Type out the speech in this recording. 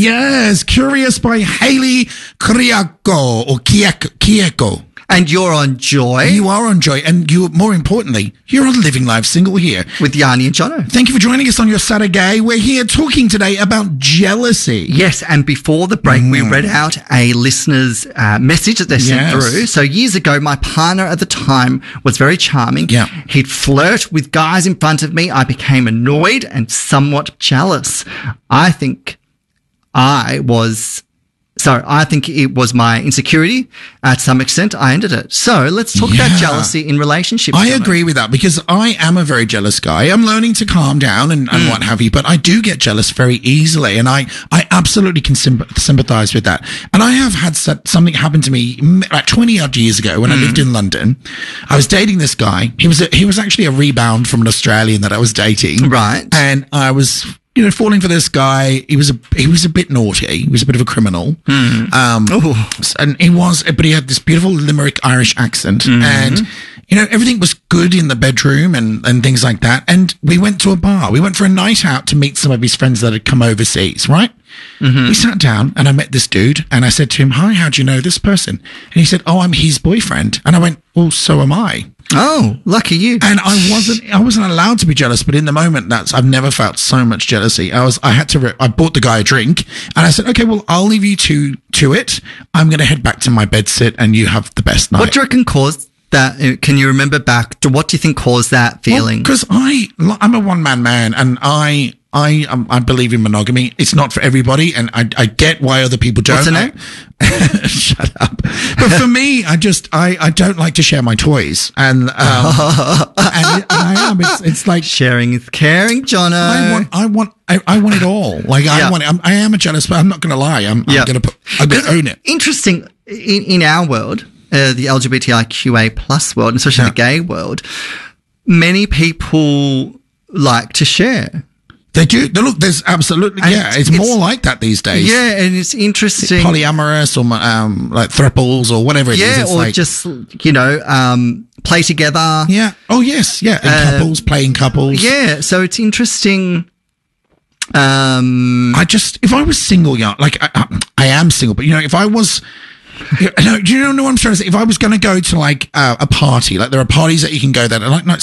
Yes, Curious by Hayley Kiyoko or Kiyoko. And you're on Joy. You are on Joy, and more importantly, you're on Living Life Single here. With Yanni and Jono. Thank you for joining us on your Saturday. We're here talking today about jealousy. Yes, and before the break, we read out a listener's message that they sent through. So years ago, my partner at the time was very charming. Yeah. He'd flirt with guys in front of me. I became annoyed and somewhat jealous. I think it was my insecurity. To some extent, I ended it. So let's talk about jealousy in relationships. I agree with that because I am a very jealous guy. I'm learning to calm down and what have you, but I do get jealous very easily, and I absolutely can sympathize with that. And I have had something happen to me about 20 odd years ago when I lived in London. I was dating this guy. He was actually a rebound from an Australian that I was dating. Right. And I was falling for this guy. He was a bit naughty. He was a bit of a criminal. And but he had this beautiful Limerick Irish accent. And, everything was good in the bedroom and things like that. And we went to a bar. We went for a night out to meet some of his friends that had come overseas, right? We sat down and I met this dude and I said to him, "Hi, how do you know this person?" And he said, "Oh, I'm his boyfriend." And I went, "Well, so am I." Oh, lucky you. And I wasn't allowed to be jealous, but in the moment I've never felt so much jealousy. I bought the guy a drink and I said, "Okay, well, I'll leave you to it. I'm going to head back to my bed sit and you have the best night." What do you reckon caused that? Can you remember back to what do you think caused that feeling? Because I'm a one-man man and I believe in monogamy. It's not for everybody, and I get why other people don't. What's the name? Shut up. But for me, I don't like to share my toys, and I am. It's like sharing is caring, Jono. I want it all. Like I am a jealous, but I'm not going to lie. I'm going to own it. Interesting in our world, the LGBTIQA plus world, and especially the gay world. Many people like to share. They do. Look, there's absolutely, it's more like that these days. Yeah, and it's interesting. Polyamorous or like thruples or whatever it is. Yeah, or just, play together. Yeah. Oh, yes. Yeah. And playing couples. Yeah. So it's interesting. If I was single, like I am single, but if I was, do you know what I'm trying to say? If I was going to go to like a party, like there are parties that you can go that are like